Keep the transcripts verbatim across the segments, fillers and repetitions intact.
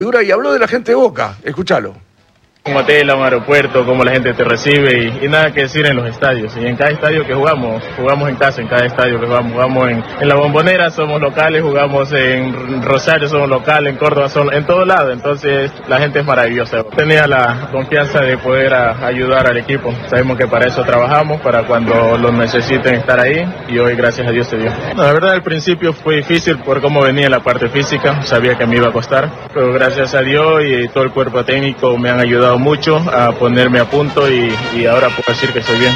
Y habló de la gente de Boca, escúchalo. Un hotel, un aeropuerto, cómo la gente te recibe y, y nada que decir en los estadios. Y en cada estadio que jugamos, jugamos en casa, en cada estadio que jugamos. Jugamos en, en La Bombonera, somos locales, jugamos en Rosario, somos locales, en Córdoba, son, en todo lado. Entonces la gente es maravillosa. Tenía la confianza de poder a, ayudar al equipo. Sabemos que para eso trabajamos, para cuando lo necesiten estar ahí. Y hoy, gracias a Dios, se dio. No, la verdad, al principio fue difícil por cómo venía la parte física. Sabía que me iba a costar. Pero gracias a Dios y todo el cuerpo técnico me han ayudado mucho a ponerme a punto y, y ahora puedo decir que estoy bien.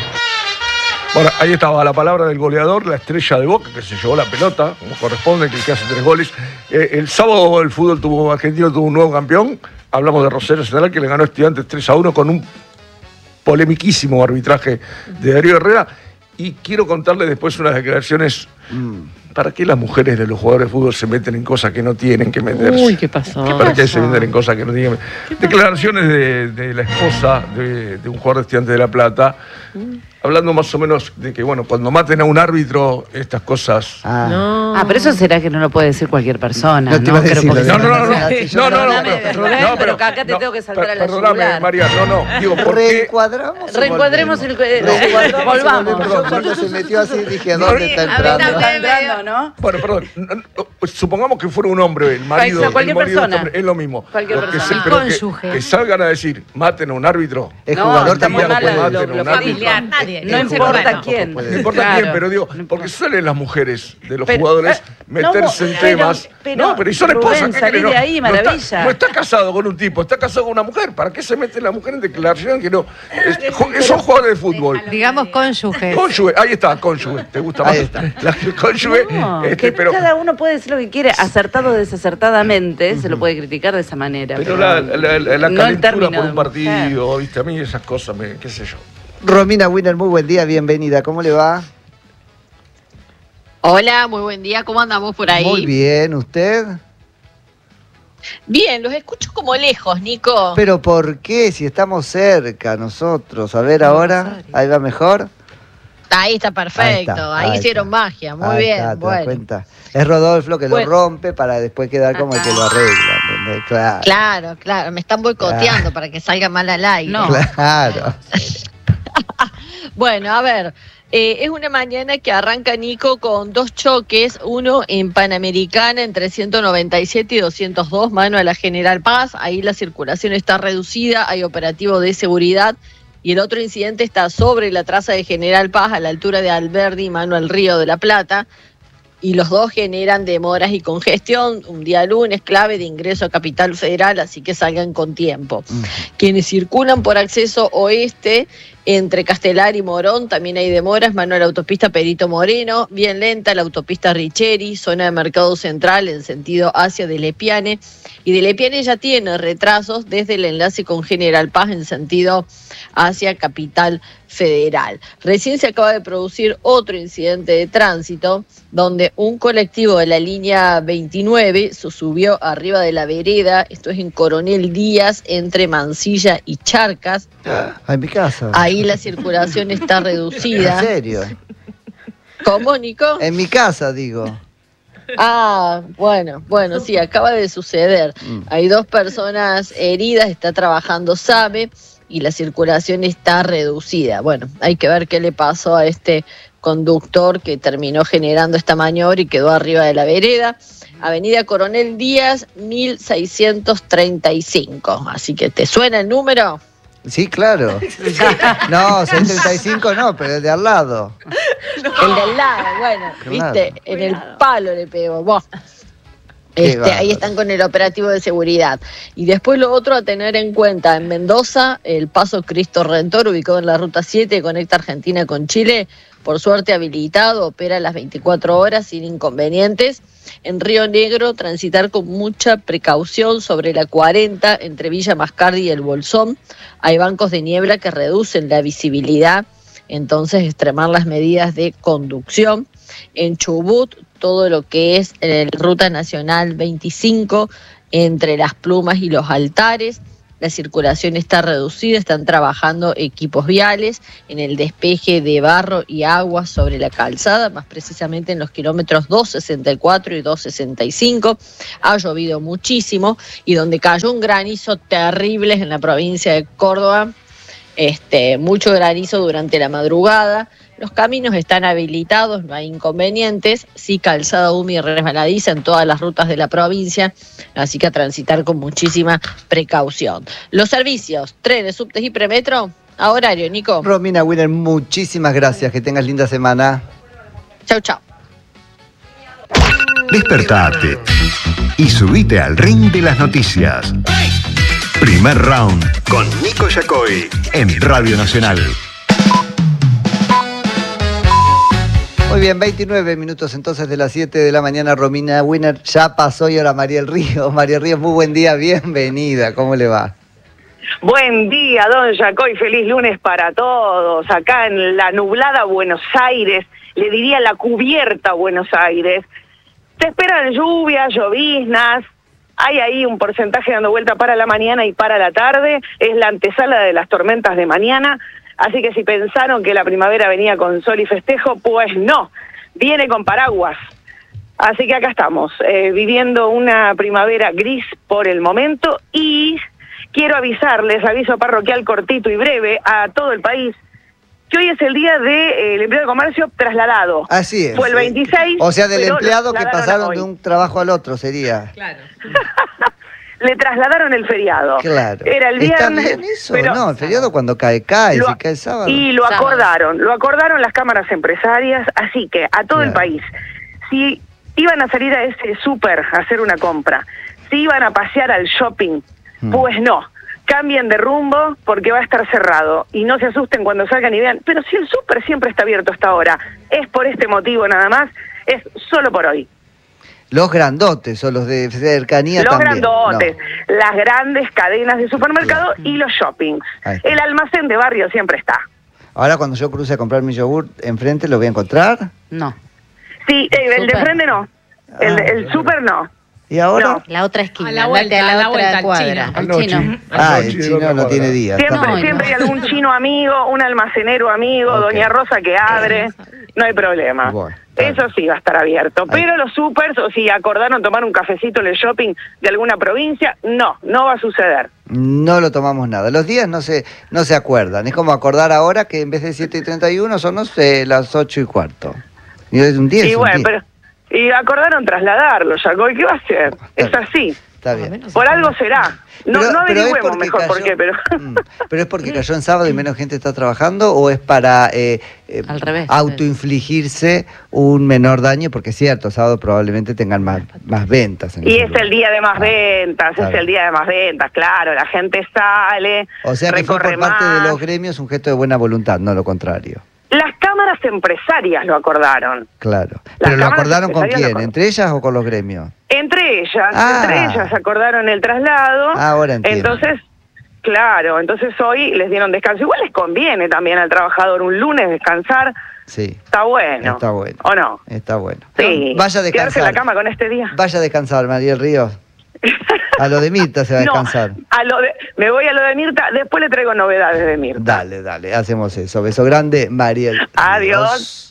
Bueno, ahí estaba la palabra del goleador, la estrella de Boca, que se llevó la pelota, como corresponde, que el que hace tres goles. Eh, el sábado el fútbol tuvo, argentino tuvo un nuevo campeón. Hablamos de Rosario Central, que le ganó a Estudiantes tres a uno con un polemiquísimo arbitraje de Darío Herrera. Y quiero contarles después unas declaraciones. Mm. ¿Para qué las mujeres de los jugadores de fútbol se meten en cosas que no tienen que meterse? Uy, ¿qué pasó? ¿Qué ¿Para pasó? qué se meten en cosas que no tienen que meterse? Declaraciones de, de la esposa de, de un jugador de Estudiantes de La Plata, mm. hablando más o menos de que, bueno, cuando maten a un árbitro, estas cosas... Ah, no. ah pero eso será que no lo puede decir cualquier persona, ¿no? No, pero no, no, no, no, no, no, no, no, Rubén, no, pero acá te no, tengo que saltar a la Perdóname, yugular. María, no, no, digo, ¿por qué? ¿Reencuadramos? Reencuadremos el... Volvamos. Yo cuando se metió así dije, ¿dónde está entrando? Está entrando, ¿no? Bueno, perdón, no, no, supongamos que fuera un hombre, el marido, o sea, cualquier el marido persona. Hombre, es lo mismo. Cualquier lo que persona. se, pero que, que salgan a decir, maten a un árbitro. El no, jugador también no puede lo, lo familiar, nadie. No importa quién. No importa quién, pero digo, porque suelen las mujeres de los jugadores meterse en temas. No, pero y son esposas. Salí de ahí, maravilla. No está casado con un tipo, está casado con una mujer. ¿Para qué se mete la mujer en declaración que no? Son jugadores de fútbol. Digamos cónyuge. Cónyuge, ahí está, cónyuge. ¿Te gusta más? La cónyuge. No, este, que pero, cada uno puede decir lo que quiere, acertado o desacertadamente, uh-huh. se lo puede criticar de esa manera. Pero, pero la, la, la, la no calentura por un partido, mujer. ¿Viste? A mí esas cosas, me, qué sé yo. Romina Winner, muy buen día, bienvenida. ¿Cómo le va? Hola, muy buen día. ¿Cómo andamos por ahí? Muy bien, ¿usted? Bien, los escucho como lejos, Nico. ¿Pero por qué? Si estamos cerca nosotros. A ver ahora, ahí va mejor. Ahí está perfecto, ahí, está, ahí, ahí hicieron está. magia, muy ahí bien. Está, bueno. ¿Te das cuenta? Es Rodolfo que bueno. lo rompe para después quedar como el que lo arregla, ¿entendés? Claro, claro, claro. Me están boicoteando claro. para que salga mal al aire. No. Claro. Bueno, a ver, eh, es una mañana que arranca, Nico, con dos choques, uno en Panamericana entre ciento noventa y siete y doscientos dos, mano a la General Paz, ahí la circulación está reducida, hay operativo de seguridad. Y el otro incidente está sobre la traza de General Paz, a la altura de Alberdi, mano al Río de la Plata. Y los dos generan demoras y congestión. Un día lunes clave de ingreso a Capital Federal, así que salgan con tiempo. Uh-huh. Quienes circulan por acceso oeste, entre Castelar y Morón, también hay demoras, mano a la autopista Perito Moreno, bien lenta la autopista Richeri, zona de Mercado Central en sentido hacia de Lepiane. Y de Lepiane ya tiene retrasos desde el enlace con General Paz en sentido hacia Capital Federal. Recién se acaba de producir otro incidente de tránsito donde un colectivo de la línea veintinueve se subió arriba de la vereda, esto es en Coronel Díaz, entre Mansilla y Charcas. Ah, en mi casa. Ahí la circulación está reducida. ¿En serio? ¿Cómo, Nico? En mi casa, digo. Ah, bueno, bueno, sí, acaba de suceder. Mm. Hay dos personas heridas, está trabajando SAME y la circulación está reducida. Bueno, hay que ver qué le pasó a este conductor que terminó generando esta maniobra y quedó arriba de la vereda. Avenida Coronel Díaz, mil seiscientos treinta y cinco. Así que, ¿te suena el número? Sí, claro. No, seiscientos treinta y cinco no, pero el de al lado. No. El de al lado, bueno, claro. Viste, en el palo le pegó. Vos. Este, ahí están con el operativo de seguridad. Y después lo otro a tener en cuenta, en Mendoza, el paso Cristo Redentor, ubicado en la ruta siete, conecta Argentina con Chile, por suerte habilitado, opera las veinticuatro horas sin inconvenientes. En Río Negro, transitar con mucha precaución sobre la cuarenta, entre Villa Mascardi y el Bolsón. Hay bancos de niebla que reducen la visibilidad, entonces extremar las medidas de conducción. En Chubut, todo lo que es eh, Ruta Nacional veinticinco, entre Las Plumas y Los Altares. la circulación está reducida, están trabajando equipos viales en el despeje de barro y agua sobre la calzada, más precisamente en los kilómetros doscientos sesenta y cuatro y doscientos sesenta y cinco. Ha llovido muchísimo y donde cayó un granizo terrible en la provincia de Córdoba, este, mucho granizo durante la madrugada. Los caminos están habilitados, no hay inconvenientes, sí calzada húmeda y resbaladiza en todas las rutas de la provincia, así que a transitar con muchísima precaución. Los servicios, trenes, subtes y premetro, a horario, Nico. Romina Winner, muchísimas gracias, que tengas linda semana. Chau, chau. Despertate y subite al ring de las noticias. Primer round con Nico Yacoy en Radio Nacional. Muy bien, veintinueve minutos entonces de las siete de la mañana. Romina Winner ya pasó y ahora Mariel Ríos. Mariel Ríos, muy buen día, bienvenida. ¿Cómo le va? Buen día, don Yacoy, feliz lunes para todos. Acá en la nublada Buenos Aires, le diría la cubierta Buenos Aires. Se esperan lluvias, lloviznas. Hay ahí un porcentaje dando vuelta para la mañana y para la tarde. Es la antesala de las tormentas de mañana. Así que si pensaron que la primavera venía con sol y festejo, pues no, viene con paraguas. Así que acá estamos, eh, viviendo una primavera gris por el momento y quiero avisarles, aviso parroquial cortito y breve a todo el país, que hoy es el día del de, eh, empleado de comercio trasladado. Así es. Fue el veintiséis. O sea, del pero empleado que pasaron hoy. de un trabajo al otro, sería. Claro. Le trasladaron el feriado. Claro. Era el ¿Está viernes. bien eso? Pero No, el feriado cuando cae, cae, lo, si cae sábado. Y lo sábado. acordaron, lo acordaron las cámaras empresarias, así que a todo Claro. el país, si iban a salir a ese súper a hacer una compra, si iban a pasear al shopping, Hmm. pues no, cambien de rumbo porque va a estar cerrado y no se asusten cuando salgan y vean, pero si el súper siempre está abierto hasta ahora, es por este motivo nada más, es solo por hoy. Los grandotes o los de cercanía Los también. grandotes, No. las grandes cadenas de supermercado Claro. y los shoppings. Ahí está. El almacén de barrio siempre está. Ahora cuando yo cruce a comprar mi yogur, ¿enfrente lo voy a encontrar? No. Sí, eh, el de Súper. frente no, el, Ah. el súper no. ¿Y ahora? No. La otra esquina, A la andate vuelta, a la, a la otra vuelta al cuadra. chino. Al Anoche. chino. Ah, el Anoche, chino otra no cuadra. tiene día. Siempre, está No, bien. siempre hay algún chino amigo, un almacenero amigo, Ok. doña Rosa que abre, no hay problema. Bueno, está Eso sí va a estar abierto. Ahí. Pero los supers, o si acordaron tomar un cafecito en el shopping de alguna provincia, no, no va a suceder. No lo tomamos nada. Los días no se, no se acuerdan. Es como acordar ahora que en vez de siete y treinta y uno son, no sé, las ocho y cuarto. Y es un diez. Y bueno, pero y acordaron trasladarlo, Yacoy, ¿qué va a hacer? Es así. Está bien. Por algo será. No, Pero- no pero es averigüemos porque mejor cayó- por qué, pero... Mm, ¿Pero es porque cayó en sábado y menos gente está trabajando o es para eh, eh, Al revés. autoinfligirse un menor daño? Porque es cierto, sábado probablemente tengan más, más ventas. En Y ese es lugar. el día de más Ah, ventas, claro. es el día de más ventas, claro, la gente sale, O sea que fue recorre por parte más. de los gremios un gesto de buena voluntad, no lo contrario. Las cámaras empresarias lo acordaron. Claro. Las ¿Pero lo cámaras acordaron con empresarias lo quién? acordaron. ¿Entre ellas o con los gremios? Entre ellas, Ah. entre ellas acordaron el traslado. Ahora entiendo. Entonces, claro, entonces hoy les dieron descanso. Igual les conviene también al trabajador un lunes descansar. Sí. Está bueno. Está bueno. ¿O no? Está bueno. Sí. Vaya a Quedarse descansar. en la cama con este día. Vaya a descansar, Mariel Ríos. A lo de Mirta se va a No, descansar. a lo de, me voy a lo de Mirta, después le traigo novedades de Mirta. Dale, dale, hacemos eso. Beso grande, Mariel. Adiós.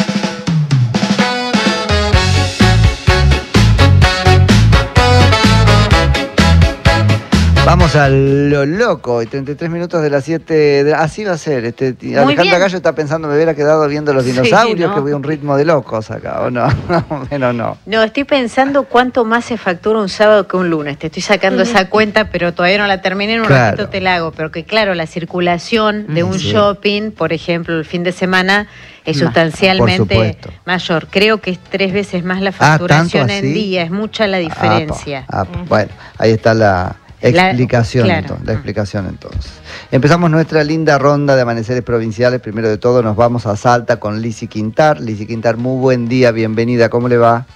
Vamos a lo loco, y treinta y tres minutos de las siete. De... Así va a ser. Este, Alejandra bien. Gallo está pensando, me hubiera quedado viendo los Sí, dinosaurios, ¿no? que voy a un ritmo de locos acá, ¿o no? No, menos no. No, estoy pensando cuánto más se factura un sábado que un lunes. Te estoy sacando esa cuenta, pero todavía no la terminé. En un Claro. ratito te la hago. Pero que claro, la circulación de un Sí. shopping, por ejemplo, el fin de semana, es Más, sustancialmente por supuesto. mayor. Creo que es tres veces más la Ah, facturación ¿tanto en así? día. Es mucha la diferencia. Apa, apa. Bueno, ahí está la La- explicación, claro. entonces, la explicación entonces. Empezamos nuestra linda ronda de amaneceres provinciales. Primero de todo nos vamos a Salta con Lizzy Quintar. Lizzy Quintar, muy buen día, bienvenida, ¿cómo le va?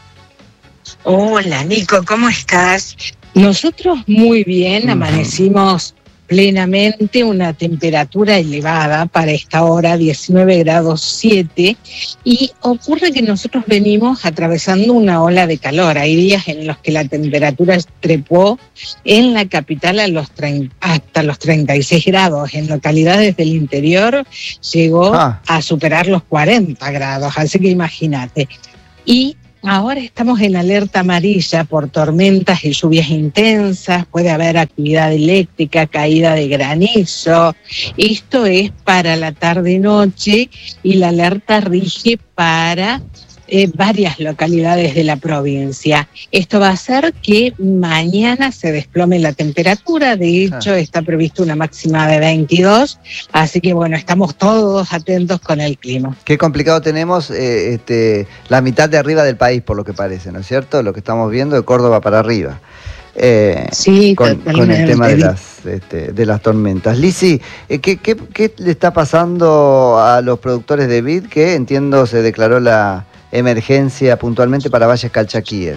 Hola Nico, ¿cómo estás? Nosotros muy bien, Ujú. amanecimos plenamente una temperatura elevada para esta hora, diecinueve grados siete, y ocurre que nosotros venimos atravesando una ola de calor. Hay días en los que la temperatura trepó en la capital a los treinta, hasta los treinta y seis grados. En localidades del interior llegó ah. a superar los cuarenta grados, así que imagínate. Y ahora estamos en alerta amarilla por tormentas y lluvias intensas, puede haber actividad eléctrica, caída de granizo. Esto es para la tarde-noche y la alerta rige para eh, varias localidades de la provincia. Esto va a hacer que mañana se desplome la temperatura, de hecho ah. está previsto una máxima de veintidós, así que bueno, estamos todos atentos con el clima. Qué complicado tenemos eh, este, la mitad de arriba del país, por lo que parece, ¿no es cierto? Lo que estamos viendo de Córdoba para arriba. Eh, sí, con, con el tema de las, este, de las tormentas. Lisi, eh, ¿qué, qué, ¿qué le está pasando a los productores de vid? Que entiendo se declaró la emergencia puntualmente para Valles Calchaquíes.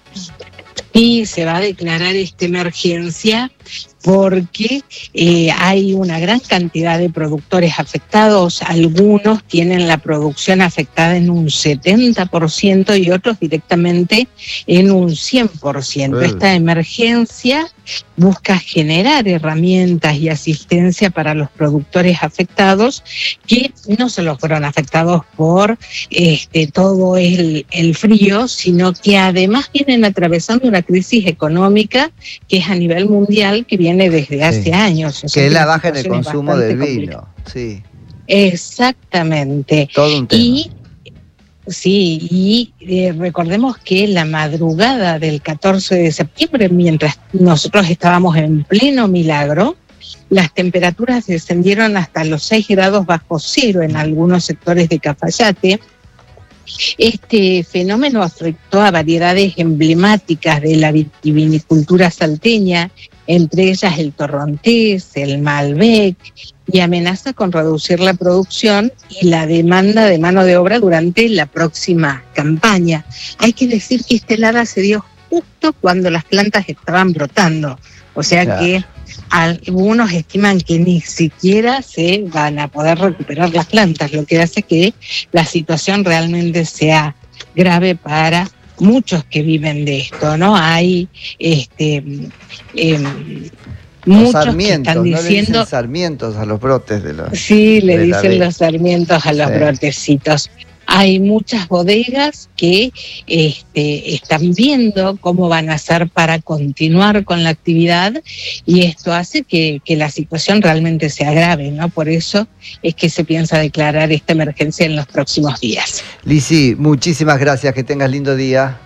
Sí, se va a declarar esta emergencia porque eh, hay una gran cantidad de productores afectados. Algunos tienen la producción afectada en un setenta por ciento y otros directamente en un cien por ciento. Eh. Esta emergencia busca generar herramientas y asistencia para los productores afectados que no solo fueron afectados por este, todo el, el frío, sino que además vienen atravesando una crisis económica que es a nivel mundial, que viene desde hace sí. años. O sea, que es la baja en el consumo del vino. Sí. Exactamente. Todo un tema. Y sí, y eh, recordemos que la madrugada del catorce de septiembre, mientras nosotros estábamos en pleno milagro, las temperaturas descendieron hasta los seis grados bajo cero en algunos sectores de Cafayate. Este fenómeno afectó a variedades emblemáticas de la vitivinicultura salteña, entre ellas el torrontés, el malbec, y amenaza con reducir la producción y la demanda de mano de obra durante la próxima campaña. Hay que decir que esta helada se dio justo cuando las plantas estaban brotando, o sea claro. que algunos estiman que ni siquiera se van a poder recuperar las plantas, lo que hace que la situación realmente sea grave para muchos que viven de esto, ¿no? Hay este eh, muchos sarmientos, que están diciendo... ¿no le dicen sarmientos a los brotes de los... Sí, le de dicen los sarmientos a los sí. brotecitos. Hay muchas bodegas que este, están viendo cómo van a hacer para continuar con la actividad y esto hace que, que la situación realmente se agrave, ¿no? Por eso es que se piensa declarar esta emergencia en los próximos días. Lisi, muchísimas gracias, que tengas lindo día.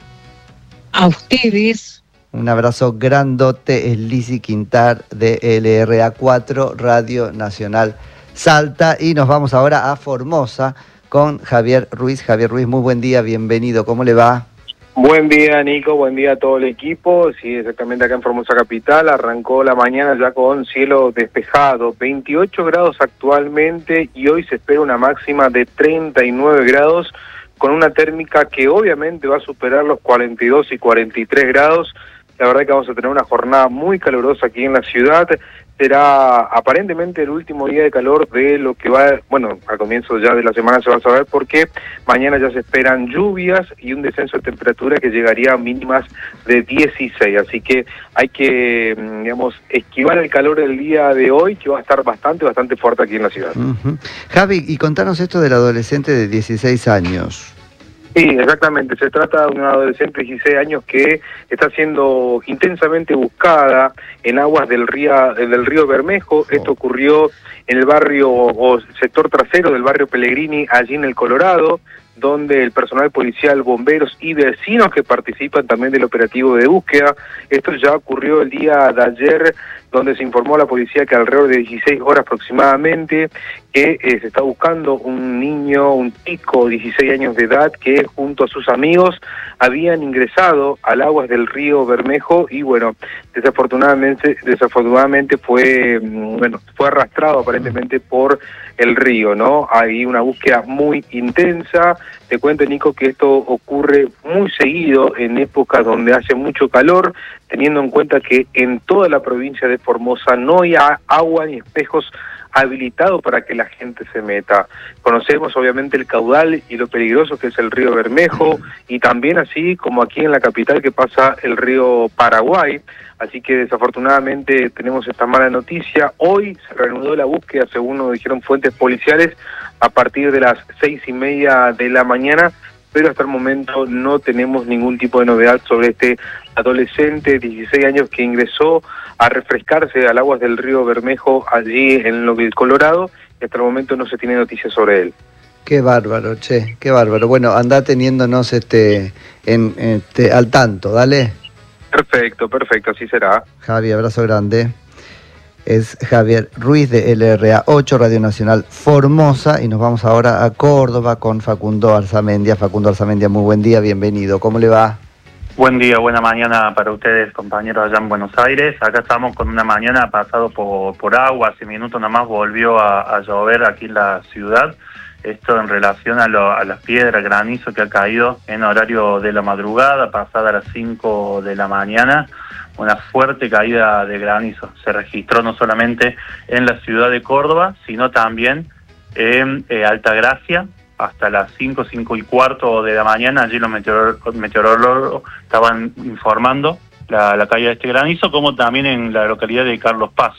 A ustedes. Un abrazo grandote, es Lisi Quintar de L R A cuatro, Radio Nacional Salta, y nos vamos ahora a Formosa con Javier Ruiz. Javier Ruiz, muy buen día, bienvenido, ¿cómo le va? Buen día, Nico, buen día a todo el equipo. Sí, exactamente acá en Formosa Capital, arrancó la mañana ya con cielo despejado, veintiocho grados actualmente y hoy se espera una máxima de treinta y nueve grados, con una térmica que obviamente va a superar los cuarenta y dos y cuarenta y tres grados. La verdad que vamos a tener una jornada muy calurosa aquí en la ciudad. Será aparentemente el último día de calor de lo que va, bueno, al comienzo ya de la semana se va a saber porque mañana ya se esperan lluvias y un descenso de temperatura que llegaría a mínimas de dieciséis, así que hay que, digamos, esquivar el calor del día de hoy, que va a estar bastante, bastante fuerte aquí en la ciudad. Uh-huh. Javi, y contanos esto del adolescente de dieciséis años. Sí, exactamente. Se trata de una adolescente de dieciséis años que está siendo intensamente buscada en aguas del río, del río Bermejo. Esto ocurrió en el barrio o sector trasero del barrio Pellegrini, allí en el Colorado, donde el personal policial, bomberos y vecinos que participan también del operativo de búsqueda. Esto ya ocurrió el día de ayer, donde se informó a la policía que alrededor de dieciséis horas aproximadamente que eh, se está buscando un niño, un chico de dieciséis años de edad que junto a sus amigos habían ingresado al aguas del río Bermejo y bueno, desafortunadamente desafortunadamente fue bueno fue arrastrado aparentemente por el río, ¿no? Hay una búsqueda muy intensa. Te cuento, Nico, que esto ocurre muy seguido en épocas donde hace mucho calor, teniendo en cuenta que en toda la provincia de Formosa no hay agua ni espejos habilitados para que la gente se meta. Conocemos obviamente el caudal y lo peligroso que es el río Bermejo, y también así como aquí en la capital que pasa el río Paraguay. Así que desafortunadamente tenemos esta mala noticia. Hoy se reanudó la búsqueda, según nos dijeron fuentes policiales, a partir de las seis y media de la mañana, pero hasta el momento no tenemos ningún tipo de novedad sobre este adolescente de dieciséis años que ingresó a refrescarse al aguas del río Bermejo allí en lo del Colorado, y hasta el momento no se tiene noticias sobre él. Qué bárbaro, che, qué bárbaro. Bueno, anda teniéndonos este, en, este al tanto, dale. Perfecto, perfecto, así será. Javi, abrazo grande. Es Javier Ruiz de L R A ocho, Radio Nacional Formosa, y nos vamos ahora a Córdoba con Facundo Arzamendia. Facundo Arzamendia, muy buen día, bienvenido. ¿Cómo le va? Buen día, buena mañana para ustedes, compañeros allá en Buenos Aires. Acá estamos con una mañana pasado por, por agua, hace minutos nomás volvió a, a llover aquí en la ciudad. Esto en relación a, lo, a las piedras, granizo que ha caído en horario de la madrugada, pasada a las cinco de la mañana. Una fuerte caída de granizo se registró no solamente en la ciudad de Córdoba, sino también en eh, Altagracia. Hasta las cinco, cinco y cuarto de la mañana, allí los meteorólogos, meteorólogos estaban informando la, la caída de este granizo, como también en la localidad de Carlos Paz.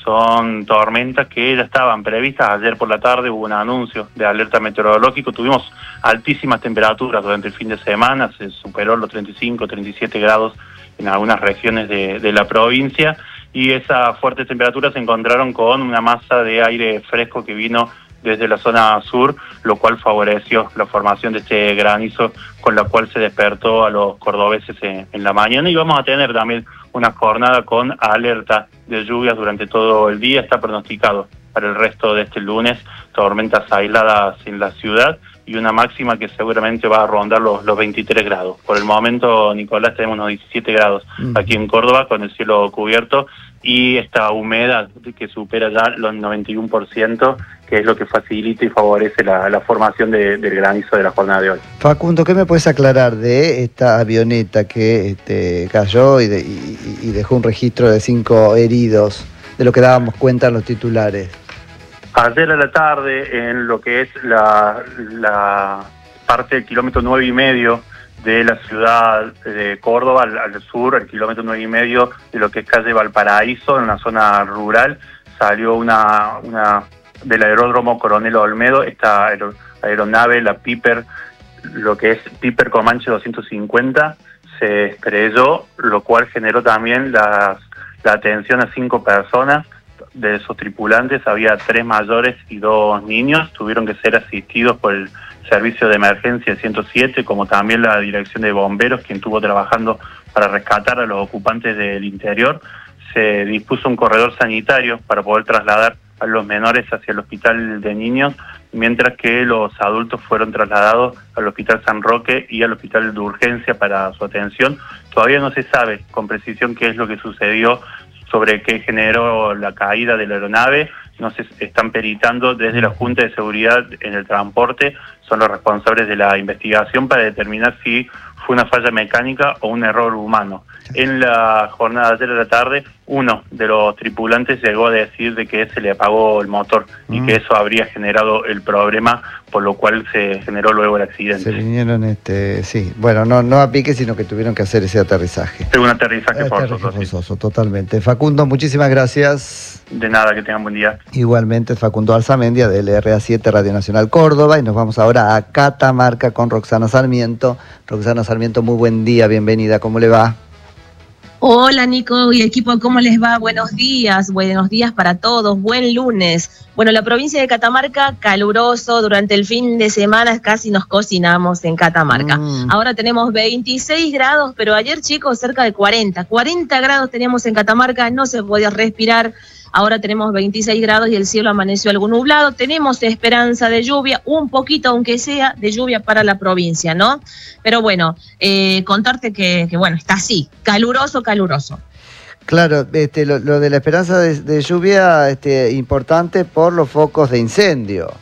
Son tormentas que ya estaban previstas. Ayer por la tarde hubo un anuncio de alerta meteorológico. Tuvimos altísimas temperaturas durante el fin de semana, se superó los treinta y cinco, treinta y siete grados en algunas regiones de, de la provincia, y esas fuertes temperaturas se encontraron con una masa de aire fresco que vino desde la zona sur, lo cual favoreció la formación de este granizo, con la cual se despertó a los cordobeses en, en la mañana. Y vamos a tener también una jornada con alerta de lluvias durante todo el día. Está pronosticado para el resto de este lunes tormentas aisladas en la ciudad y una máxima que seguramente va a rondar los, los veintitrés grados. Por el momento, Nicolás, tenemos unos diecisiete grados mm. aquí en Córdoba, con el cielo cubierto, y esta humedad que supera ya los noventa y uno por ciento, que es lo que facilita y favorece la, la formación de, del granizo de la jornada de hoy. Facundo, ¿qué me puedes aclarar de esta avioneta que este, cayó y, de, y, y dejó un registro de cinco heridos, de lo que dábamos cuenta en los titulares? Ayer a la tarde, en lo que es la, la parte del kilómetro nueve y medio de la ciudad de Córdoba, al, al sur, el kilómetro nueve y medio de lo que es calle Valparaíso, en una zona rural, salió una, una del aeródromo Coronel Olmedo, esta aer, aeronave, la Piper, lo que es Piper Comanche doscientos cincuenta, se estrelló, lo cual generó también las, la atención a cinco personas. De esos tripulantes había tres mayores y dos niños, tuvieron que ser asistidos por el servicio de emergencia ciento siete, como también la dirección de bomberos, quien estuvo trabajando para rescatar a los ocupantes del interior. Se dispuso un corredor sanitario para poder trasladar a los menores hacia el hospital de niños, mientras que los adultos fueron trasladados al hospital San Roque y al hospital de urgencia para su atención. Todavía no se sabe con precisión qué es lo que sucedió, sobre qué generó la caída de la aeronave. No se están peritando desde la Junta de Seguridad en el Transporte, son los responsables de la investigación para determinar si fue una falla mecánica o un error humano. En la jornada de ayer a la tarde, uno de los tripulantes llegó a decir de que se le apagó el motor mm. y que eso habría generado el problema, por lo cual se generó luego el accidente. Se vinieron, este, sí, bueno, no, no a pique, sino que tuvieron que hacer ese aterrizaje. Es un aterrizaje forzoso. Forzoso, totalmente. Facundo, muchísimas gracias. De nada, que tengan buen día. Igualmente, Facundo Arzamendia, de L R A siete, Radio Nacional Córdoba, y nos vamos ahora a Catamarca con Roxana Sarmiento. Roxana Sarmiento, muy buen día, bienvenida, ¿cómo le va? Hola Nico y equipo, ¿cómo les va? Buenos días, buenos días para todos, buen lunes. Bueno, la provincia de Catamarca, caluroso, durante el fin de semana casi nos cocinamos en Catamarca. Mm. Ahora tenemos veintiséis grados, pero ayer chicos cerca de cuarenta, cuarenta grados teníamos en Catamarca, no se podía respirar. Ahora tenemos veintiséis grados y el cielo amaneció algo nublado. Tenemos esperanza de lluvia, un poquito aunque sea de lluvia para la provincia, ¿no? Pero bueno, eh, contarte que, que bueno, está así, caluroso, caluroso. Claro, este, lo, lo de la esperanza de, de lluvia este, importante por los focos de incendio.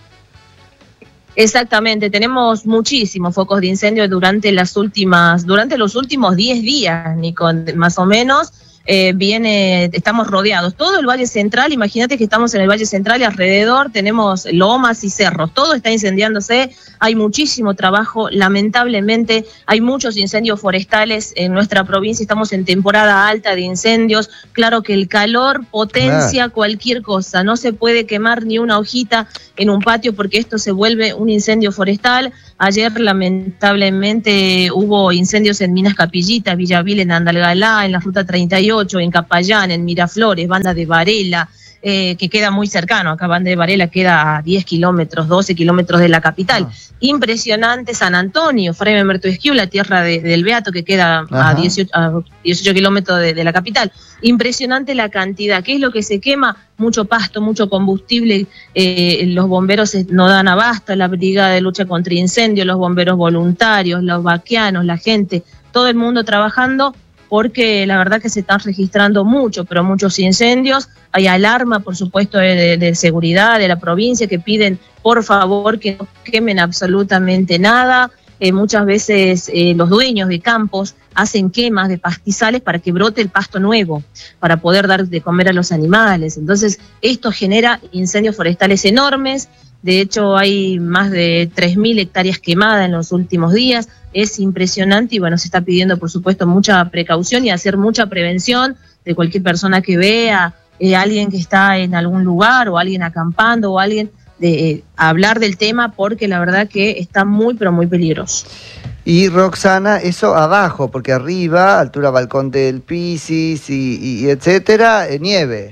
Exactamente, tenemos muchísimos focos de incendio durante las últimas, durante los últimos diez días, Nico, más o menos. Eh, viene, estamos rodeados, todo el Valle Central, imagínate que estamos en el Valle Central y alrededor tenemos lomas y cerros, todo está incendiándose, hay muchísimo trabajo, lamentablemente hay muchos incendios forestales en nuestra provincia, estamos en temporada alta de incendios, claro que el calor potencia claro. cualquier cosa, no se puede quemar ni una hojita en un patio porque esto se vuelve un incendio forestal. Ayer lamentablemente hubo incendios en Minas Capillita, Villavil, en Andalgalá, en la Ruta treinta y ocho, en Capayán, en Miraflores, Banda de Varela, eh, que queda muy cercano, acá Banda de Varela queda a diez kilómetros, doce kilómetros de la capital. Ah. Impresionante San Antonio, Fray Memberto Esquiu, la tierra de, del Beato, que queda a dieciocho, a dieciocho kilómetros de, de la capital. Impresionante la cantidad. ¿Qué es lo que se quema? Mucho pasto, mucho combustible, eh, los bomberos no dan abasto, la brigada de lucha contra incendios, los bomberos voluntarios, los vaquianos, la gente, todo el mundo trabajando, porque la verdad que se están registrando mucho, pero muchos incendios. Hay alarma, por supuesto, de, de, de seguridad de la provincia que piden, por favor, que no quemen absolutamente nada. Eh, muchas veces eh, los dueños de campos hacen quemas de pastizales para que brote el pasto nuevo, para poder dar de comer a los animales. Entonces, esto genera incendios forestales enormes. De hecho, hay más de tres mil hectáreas quemadas en los últimos días. Es impresionante y bueno, se está pidiendo, por supuesto, mucha precaución y hacer mucha prevención de cualquier persona que vea eh, alguien que está en algún lugar o alguien acampando o alguien de eh, hablar del tema, porque la verdad que está muy, pero muy peligroso. Y Roxana, eso abajo, porque arriba, altura Balcón del Pisis y, y, y etcétera, eh, nieve.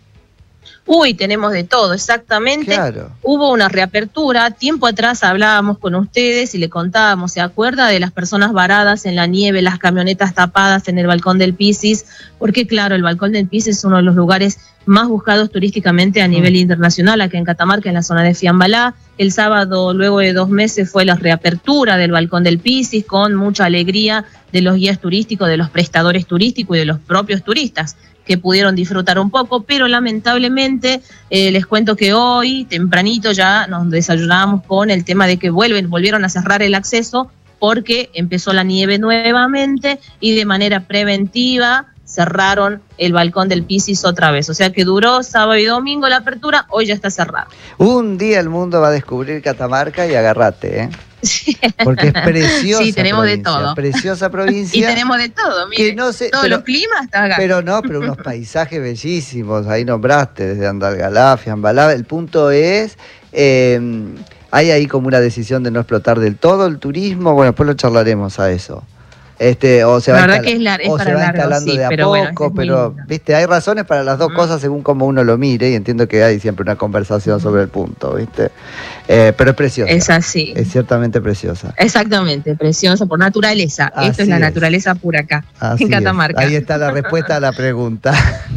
Uy, tenemos de todo, exactamente. Claro. Hubo una reapertura, tiempo atrás hablábamos con ustedes y le contábamos, ¿se acuerda de las personas varadas en la nieve, las camionetas tapadas en el Balcón del Pisis? Porque claro, el Balcón del Pisis es uno de los lugares más buscados turísticamente a nivel mm. internacional, acá en Catamarca, en la zona de Fiambalá. El sábado, luego de dos meses, fue la reapertura del Balcón del Pisis, con mucha alegría de los guías turísticos, de los prestadores turísticos y de los propios turistas, que pudieron disfrutar un poco, pero lamentablemente eh, les cuento que hoy, tempranito, ya nos desayunamos con el tema de que vuelven, volvieron a cerrar el acceso porque empezó la nieve nuevamente y de manera preventiva cerraron el Balcón del Pisis otra vez. O sea que duró sábado y domingo la apertura, hoy ya está cerrado. Un día el mundo va a descubrir Catamarca y agárrate, ¿eh? Sí. Porque es preciosa. Sí, tenemos provincia, de todo. Preciosa provincia. Y tenemos de todo, mire. Que no sé, todos pero, los climas está acá. Pero no, pero unos paisajes bellísimos. Ahí nombraste, desde Andalgalá, Fiambalá. El punto es, eh, hay ahí como una decisión de no explotar del todo el turismo. Bueno, después lo charlaremos a eso. Este, o se va, la verdad que es lar- es o para se va largo, instalando sí, de a pero poco, bueno, pero viste, hay razones para las dos mm. cosas según como uno lo mire, y entiendo que hay siempre una conversación mm. sobre el punto, viste, eh, pero es preciosa. Es así. Es ciertamente preciosa. Exactamente, preciosa por naturaleza. Así Esto es la es. naturaleza pura acá, así en Catamarca. Es. Ahí está la respuesta a la pregunta.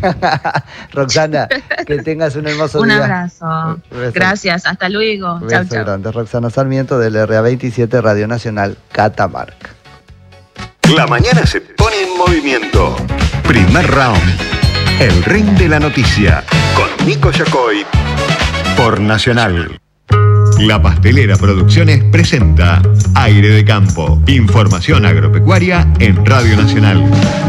Roxana, que tengas un hermoso un día. Un abrazo. Beso. Gracias, hasta luego. Beso Chau, chau. grande. Roxana Sarmiento del R A veintisiete Radio Nacional Catamarca. La mañana se pone en movimiento. Primer round. El ring de la noticia. Con Nico Yacoy. Por Nacional. La Pastelera Producciones presenta Aire de Campo. Información agropecuaria en Radio Nacional.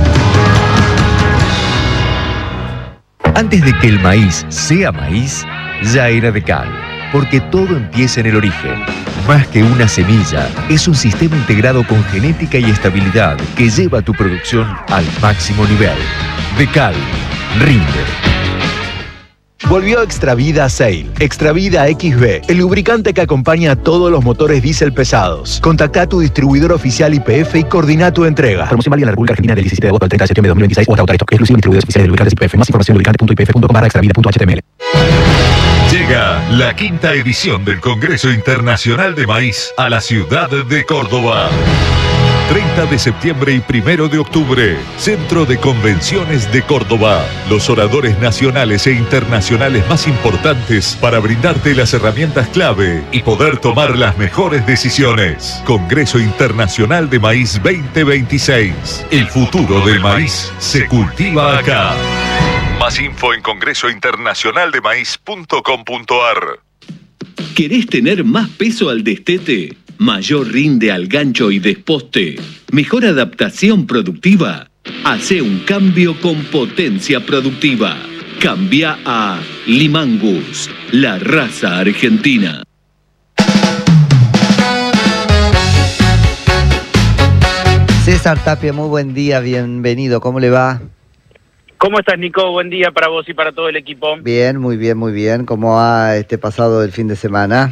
Antes de que el maíz sea maíz, ya era de cal. Porque todo empieza en el origen. Más que una semilla, es un sistema integrado con genética y estabilidad que lleva tu producción al máximo nivel. Decal, rinde. Volvió Extravida Sail, Extravida X B, el lubricante que acompaña a todos los motores diésel pesados. Contacta a tu distribuidor oficial Y P F y coordina tu entrega. Promoción válida en la República Argentina del diecisiete de agosto al treinta de septiembre de dos mil veintiséis o hasta autorizado. Exclusivo distribuidores oficiales de lubricantes Y P F. Más información en lubricante punto i p f punto com barra extravida punto h t m l. Llega la quinta edición del Congreso Internacional de Maíz a la ciudad de Córdoba. treinta de septiembre y primero de octubre. Centro de Convenciones de Córdoba. Los oradores nacionales e internacionales más importantes para brindarte las herramientas clave y poder tomar las mejores decisiones. Congreso Internacional de Maíz veinte veintiséis. El futuro del maíz se cultiva acá. Más info en congreso internacional de maíz punto com punto a r. ¿Querés tener más peso al destete? ¿Mayor rinde al gancho y desposte? ¿Mejor adaptación productiva? Hace un cambio con potencia productiva. Cambia a Limangus, la raza argentina. César Tapia, muy buen día, bienvenido, ¿cómo le va? ¿Cómo estás, Nico? Buen día para vos y para todo el equipo. Bien, muy bien, muy bien. ¿Cómo ha este pasado el fin de semana?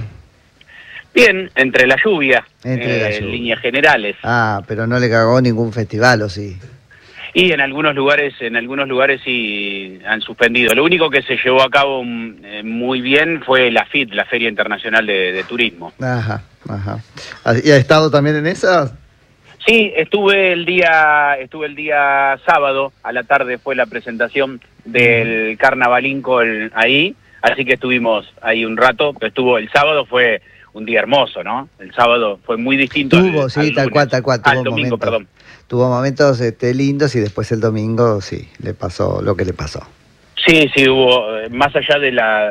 Bien, entre la lluvia, entre eh, la en lluvia. líneas generales. Ah, pero no le cagó ningún festival, ¿o sí? Y en algunos lugares, en algunos lugares sí han suspendido. Lo único que se llevó a cabo eh, muy bien fue la F I T, la Feria Internacional de, de Turismo. Ajá, ajá. ¿Y ha estado también en esas? Sí, estuve el día, estuve el día sábado, a la tarde fue la presentación del Carnavalinco el, ahí, así que estuvimos ahí un rato, pero estuvo, el sábado fue un día hermoso, ¿no? El sábado fue muy distinto. Tuvo, al, sí, al tal lunes, cual, tal cual, tuvo al domingo, momentos, perdón. Tuvo momentos este, lindos y después el domingo, sí, le pasó lo que le pasó. Sí, sí, hubo, eh, más allá de la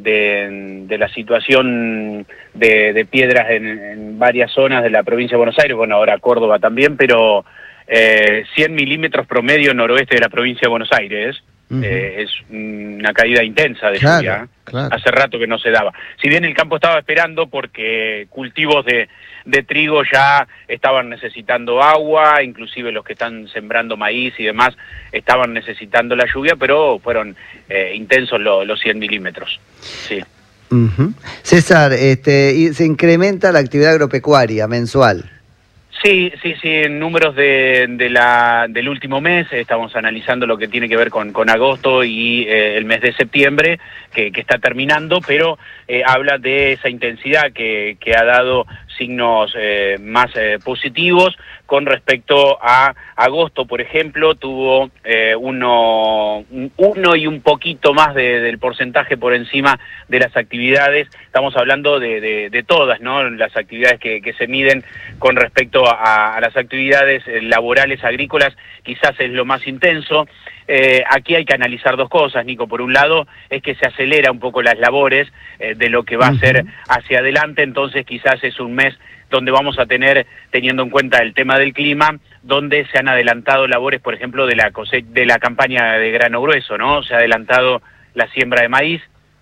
de, de la situación de, de piedras en, en varias zonas de la provincia de Buenos Aires, bueno, ahora Córdoba también, pero eh, cien milímetros promedio noroeste de la provincia de Buenos Aires, uh-huh. eh, es una caída intensa de Claro, lluvia, claro. hace rato que no se daba. Si bien el campo estaba esperando porque cultivos de, de trigo ya estaban necesitando agua, inclusive los que están sembrando maíz y demás estaban necesitando la lluvia, pero fueron eh, intensos lo, los cien milímetros. Sí. Uh-huh. César, este, y se incrementa la actividad agropecuaria mensual. Sí, sí, sí, en números de, de la, del último mes, estamos analizando lo que tiene que ver con, con agosto y eh, el mes de septiembre, que, que está terminando, pero eh, habla de esa intensidad que, que ha dado signos eh, más eh, positivos. Con respecto a agosto, por ejemplo, tuvo eh, uno, uno y un poquito más de, del porcentaje por encima de las actividades. Estamos hablando de, de, de todas, ¿no? Las actividades que, que se miden con respecto a, a las actividades laborales agrícolas, quizás es lo más intenso. Eh, aquí hay que analizar dos cosas, Nico. Por un lado, es que se acelera un poco las labores eh, de lo que va a ser hacia adelante, entonces quizás es un mes donde vamos a tener, teniendo en cuenta el tema del clima, donde se han adelantado labores, por ejemplo, de la cose- de la campaña de grano grueso, ¿no? Se ha adelantado la siembra de maíz,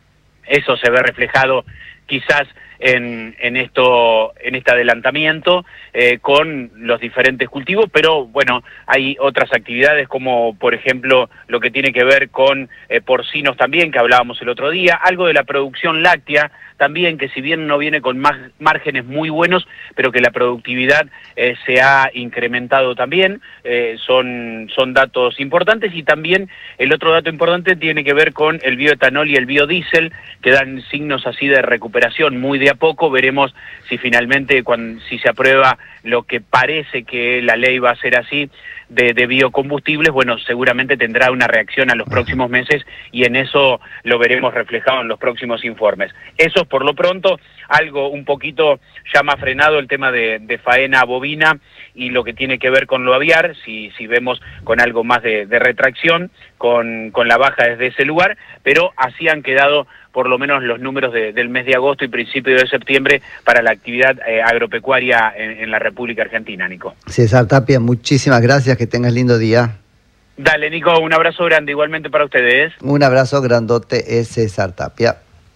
eso se ve reflejado quizás en, en esto, en este adelantamiento eh, con los diferentes cultivos, pero bueno, hay otras actividades como por ejemplo lo que tiene que ver con eh, porcinos también, que hablábamos el otro día, algo de la producción láctea también, que si bien no viene con más márgenes muy buenos, pero que la productividad eh, se ha incrementado también, eh, son, son datos importantes. Y también el otro dato importante tiene que ver con el bioetanol y el biodiesel, que dan signos así de recuperación muy de a poco. Veremos si finalmente, cuando, si se aprueba lo que parece que la ley va a ser así, de, de biocombustibles, bueno, seguramente tendrá una reacción a los próximos meses y en eso lo veremos reflejado en los próximos informes. Eso por lo pronto, algo un poquito ya más frenado el tema de, de faena bovina y lo que tiene que ver con lo aviar, si, si vemos con algo más de, de retracción, con, con la baja desde ese lugar, pero así han quedado por lo menos los números de, del mes de agosto y principio de septiembre para la actividad eh, agropecuaria en, en la República Argentina, Nico. César Tapia, muchísimas gracias, que tengas lindo día. Dale, Nico, un abrazo grande, igualmente para ustedes. Un abrazo grandote, es César Tapia.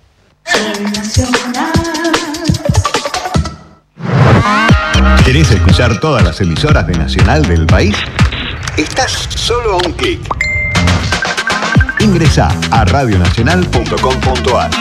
¿Querés escuchar todas las emisoras de Nacional del país? Estás solo a un clic. Ingresá a radio nacional punto com punto a r.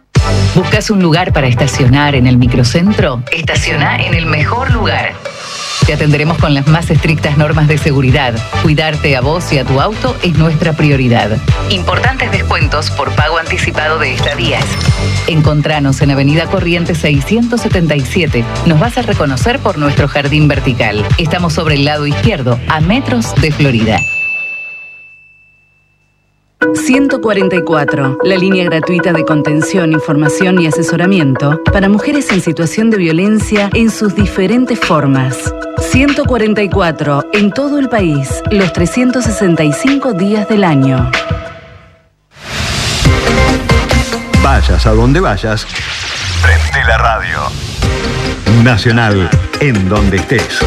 ¿Buscas un lugar para estacionar en el microcentro? Estaciona en el mejor lugar. Te atenderemos con las más estrictas normas de seguridad. Cuidarte a vos y a tu auto es nuestra prioridad. Importantes descuentos por pago anticipado de estadías. Encontranos en Avenida Corrientes seiscientos setenta y siete. Nos vas a reconocer por nuestro jardín vertical. Estamos sobre el lado izquierdo, a metros de Florida. ciento cuarenta y cuatro, la línea gratuita de contención, información y asesoramiento para mujeres en situación de violencia en sus diferentes formas. ciento cuarenta y cuatro, en todo el país, los trescientos sesenta y cinco días del año. Vayas a donde vayas, prende la radio. Nacional, en donde estés.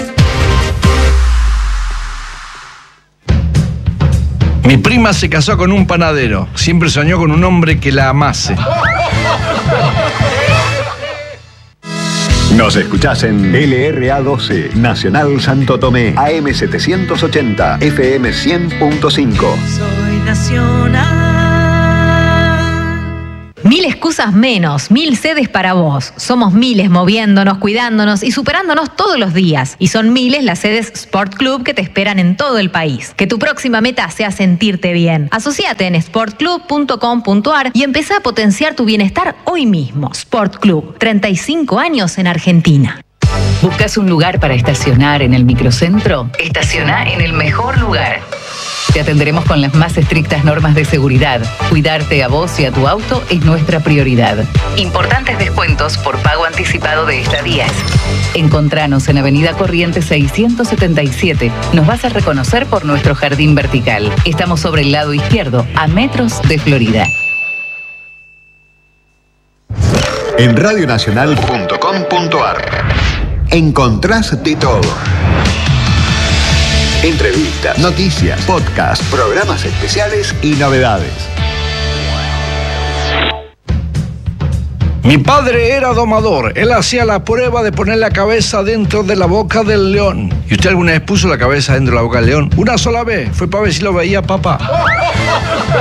Mi prima se casó con un panadero. Siempre soñó con un hombre que la amase. Nos escuchás en L R A doce, Nacional Santo Tomé, A M setecientos ochenta, F M cien punto cinco. Soy nacional. Mil excusas menos, mil sedes para vos. Somos miles moviéndonos, cuidándonos y superándonos todos los días. Y son miles las sedes Sport Club que te esperan en todo el país. Que tu próxima meta sea sentirte bien. Asociate en sport club punto com punto a r y empezá a potenciar tu bienestar hoy mismo. Sport Club, treinta y cinco años en Argentina. ¿Buscas un lugar para estacionar en el microcentro? Estaciona en el mejor lugar. Te atenderemos con las más estrictas normas de seguridad. Cuidarte a vos y a tu auto es nuestra prioridad. Importantes descuentos por pago anticipado de estadías. Encontranos en Avenida Corrientes seiscientos setenta y siete. Nos vas a reconocer por nuestro jardín vertical. Estamos sobre el lado izquierdo, a metros de Florida. En radio nacional punto com punto a r encontrás de todo. Entrevistas, noticias, podcasts, programas especiales y novedades. Mi padre era domador. Él hacía la prueba de poner la cabeza dentro de la boca del león. ¿Y usted alguna vez puso la cabeza dentro de la boca del león? Una sola vez. Fue para ver si lo veía papá.